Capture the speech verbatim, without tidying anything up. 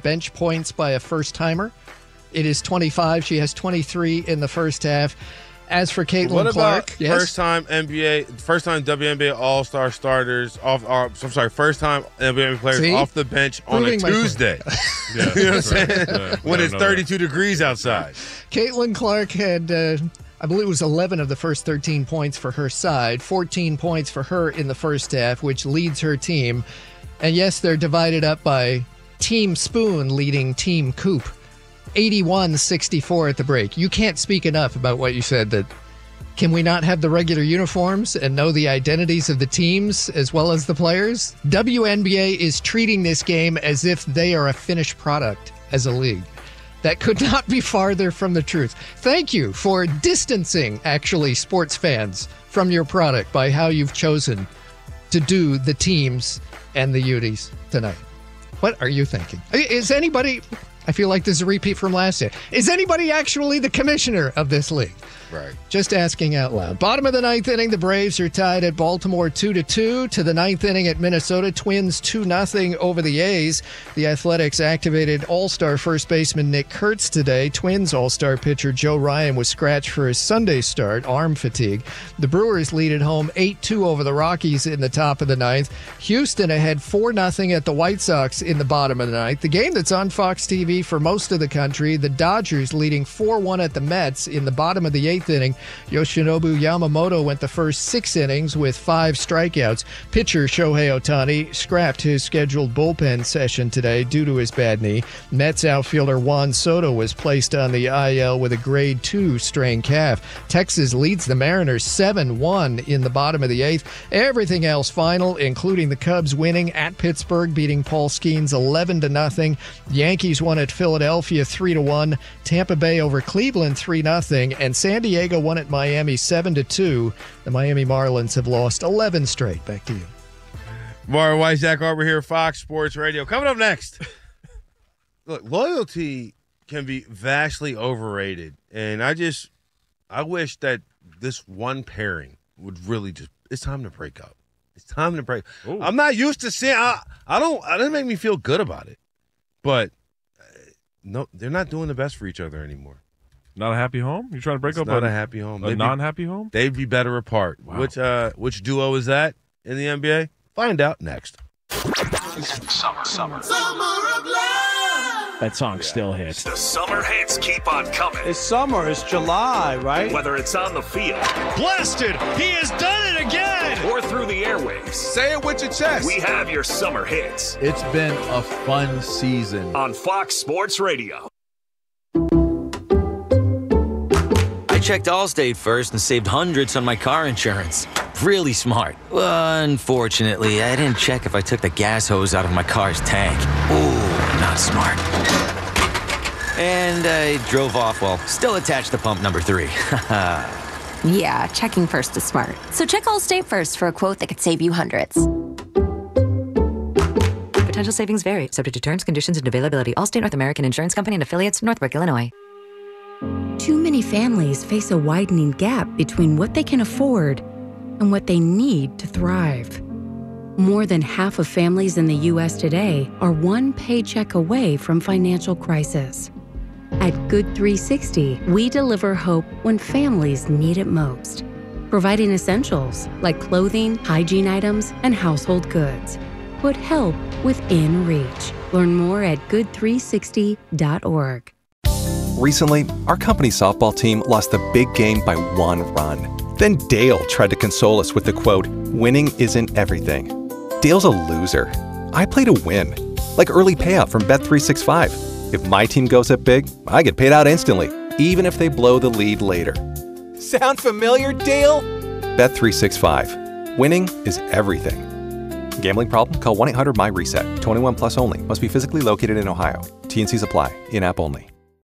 bench points by a first-timer. It is twenty-five. She has twenty-three in the first half. As for Caitlin what Clark, about yes? first time N B A, first time W N B A All Star starters off? Uh, I'm sorry, first time N B A players See? off the bench on Proving a my point. Tuesday. Yeah, You know what I'm saying? Yeah, when yeah, it's no, thirty-two degrees outside. Caitlin Clark had, uh, I believe it was eleven of the first thirteen points for her side, fourteen points for her in the first half, which leads her team. And yes, they're divided up by Team Spoon leading Team Coop, eighty-one sixty-four at the break. You can't speak enough about what you said, that can we not have the regular uniforms and know the identities of the teams as well as the players? W N B A is treating this game as if they are a finished product as a league. That could not be farther from the truth. Thank you for distancing, actually, sports fans from your product by how you've chosen to do the teams and the Uties tonight. What are you thinking? Is anybody... I feel like this is a repeat from last year. Is anybody actually the commissioner of this league? Right. Just asking out loud. Bottom of the ninth inning, the Braves are tied at Baltimore two to two. To the ninth inning at Minnesota, Twins two nothing over the A's. The Athletics activated All-Star first baseman Nick Kurtz today. Twins All-Star pitcher Joe Ryan was scratched for his Sunday start, arm fatigue. The Brewers lead at home eight two over the Rockies in the top of the ninth. Houston ahead four nothing at the White Sox in the bottom of the ninth. The game that's on Fox T V for most of the country, the Dodgers leading four one at the Mets in the bottom of the eighth inning. Yoshinobu Yamamoto went the first six innings with five strikeouts. Pitcher Shohei Ohtani scrapped his scheduled bullpen session today due to his bad knee. Mets outfielder Juan Soto was placed on the I L with a grade two strained calf. Texas leads the Mariners seven one in the bottom of the eighth. Everything else final, including the Cubs winning at Pittsburgh, beating Paul Skeens eleven to nothing. Yankees won at Philadelphia three to one. Tampa Bay over Cleveland three nothing. And San Diego won at Miami seven to two. The Miami Marlins have lost eleven straight. Back to you. Mario White, Zach Arbor here, Fox Sports Radio. Coming up next. Look, loyalty can be vastly overrated. And I just, I wish that this one pairing would really just, it's time to break up. It's time to break. Ooh. I'm not used to seeing, I, I don't, it doesn't make me feel good about it. But no, they're not doing the best for each other anymore. Not a happy home? You're trying to break it's up not a, a happy home. A they'd non-happy be, home? They'd be better apart. Wow. Which uh, which duo is that in the N B A? Find out next. Summer, summer, summer of love. That song still hits. The summer hits keep on coming. It's summer. It's July, right? Whether it's on the field. Blasted! He has done it again! Or through the airwaves. Say it with your chest. We have your summer hits. It's been a fun season. On Fox Sports Radio. I checked Allstate first and saved hundreds on my car insurance. Really smart. Well, unfortunately, I didn't check if I took the gas hose out of my car's tank. Ooh, not smart. And I drove off while still attached to pump number three. Yeah, checking first is smart. So check Allstate first for a quote that could save you hundreds. Potential savings vary, subject to terms, conditions, and availability. Allstate North American Insurance Company and affiliates, Northbrook, Illinois. Too many families face a widening gap between what they can afford and what they need to thrive. More than half of families in the U S today are one paycheck away from financial crisis. At Good three sixty, we deliver hope when families need it most, providing essentials like clothing, hygiene items, and household goods. Put help within reach. Learn more at good three sixty dot org. Recently, our company softball team lost the big game by one run. Then Dale tried to console us with the quote, "Winning isn't everything." Dale's a loser. I play to win. Like early payout from Bet three sixty-five. If my team goes up big, I get paid out instantly, even if they blow the lead later. Sound familiar, Dale? Bet three sixty-five. Winning is everything. Gambling problem? Call one eight hundred M Y RESET. twenty-one plus only. Must be physically located in Ohio. T and C's apply. In-app only.